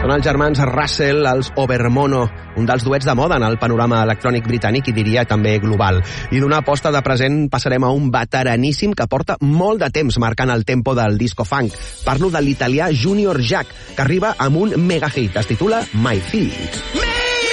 Són els germans Russell, els Overmono, un dels duets de moda en el panorama electrònic britànic i diria també global. I d'una aposta de present passarem a un veteraníssim que porta molt de temps marcant el tempo del disco funk. Parlo de l'italià Junior Jack, que arriba amb un mega hit. Es titula My Feelings.